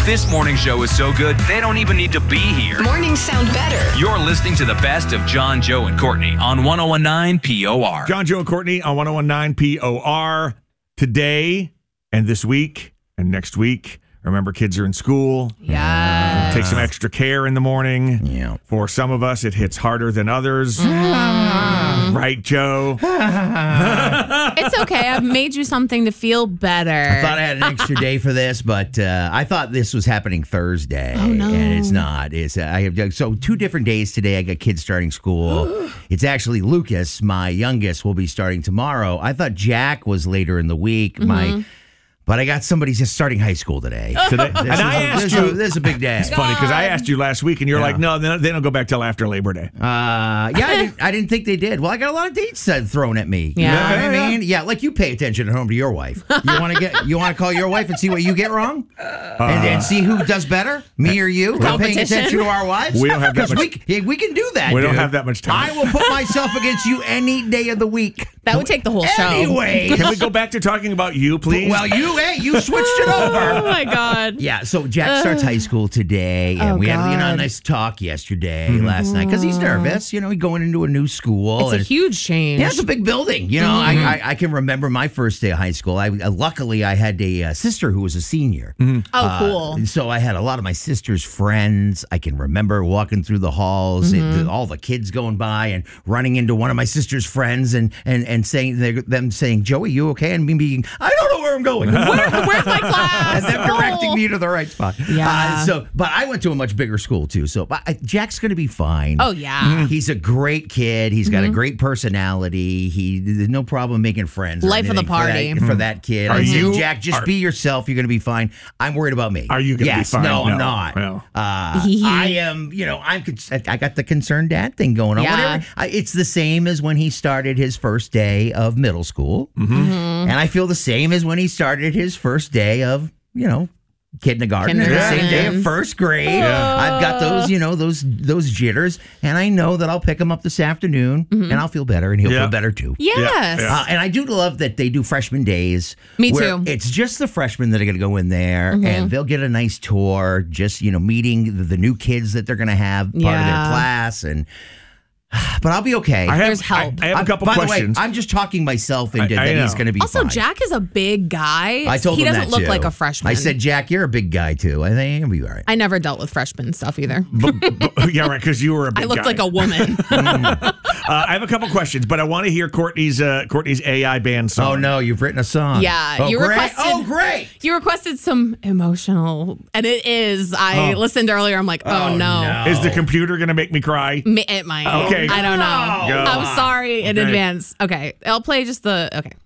This morning show is so good, they don't even need to be here. Mornings sound better. You're listening to the best of John, Joe, and Courtney on 101.9 POR. John, Joe, and Courtney on 101.9 POR. Today and this week and next week. Remember, kids are in school. Yes. Take some extra care in the morning. Yeah. For some of us, it hits harder than others. Right, Joe? It's okay. I've made you something to feel better. I thought I had an extra day for this, but I thought this was happening Thursday. Oh, no. And it's not. I have so 2 different days today. I got kids starting school. It's actually Lucas, my youngest, will be starting tomorrow. I thought Jack was later in the week. But I got somebody just starting high school today. This is a big day. It's funny because I asked you last week and you're like, no, they don't go back till after Labor Day. I didn't think they did. Well, I got a lot of dates thrown at me. Yeah. You know what I mean? Yeah, like you pay attention at home to your wife. You want to call your wife and see what you get wrong? And see who does better? Me or you? We're paying attention to our wives? We don't have that much. We can do that, We dude. don't have that much time. I will put myself against you any day of the week. That would take the whole show. Anyway. Can we go back to talking about you, please? Well, you switched it over. Oh, my God. Yeah, so Jack starts high school today, and we had a nice talk yesterday, last night, because he's nervous. You know, he's going into a new school. It's a huge change. Yeah, it's a big building. You know, I can remember my first day of high school. Luckily, I had a sister who was a senior. Oh, cool. And so I had a lot of my sister's friends. I can remember walking through the halls, all the kids going by and running into one of my sister's friends and saying, them saying, Joey, you okay? And me being, I don't know where I'm going. Where's my class? And them directing me to the right spot. Yeah. But I went to a much bigger school too. So Jack's going to be fine. Oh, yeah. He's a great kid. He's got a great personality. There's no problem making friends. or Life of the anything party. for that kid. Are I said, you- Jack, just be yourself. You're going to be fine. I'm worried about me. Are you going to be fine? No, I'm not. No. I am. You know, I got the concerned dad thing going on. Yeah. Whatever. It's the same as when he started his first day of middle school, and I feel the same as when he started his first day of kindergarten, and the same day of first grade. Yeah. I've got those, those jitters, and I know that I'll pick him up this afternoon, and I'll feel better, and he'll feel better too. Yes. Yeah. And I do love that they do freshman days. Me where too. It's just the freshmen that are going to go in there, and they'll get a nice tour, just meeting the new kids that they're going to have part of their Yeah. class, but I'll be okay. There's help. I have a couple By questions. the way, I'm just talking myself into I that know. he's going to be Also, fine. Jack is a big guy. I told he him doesn't that look too. like a freshman. I said, Jack, you're a big guy too. I think you'll be all right. I never dealt with freshman stuff either. Yeah, right, because you were a big I looked guy. like a woman. I have a couple questions, but I want to hear Courtney's AI band song. Oh no, you've written a song. Yeah, Oh, you great. requested- Oh, great. You requested some emotional, and it is. I listened earlier. I'm like, oh, no. Is the computer going to make me cry? It might. Okay. I don't know. Go. I'm sorry in Okay. advance. Okay. I'll play just the. Okay.